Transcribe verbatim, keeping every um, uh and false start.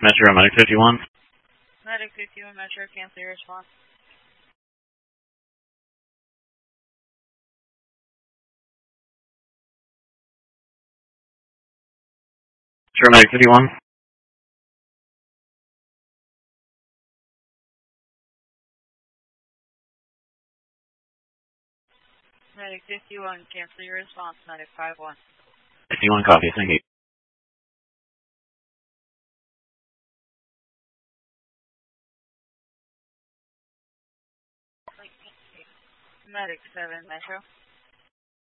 Metro, Medic fifty-one. Medic fifty-one, Metro, cancel your response. Metro, Medic fifty-one. Medic fifty-one, cancel your response. Medic five one. fifty-one, copy, thank you. Medic seven, Metro.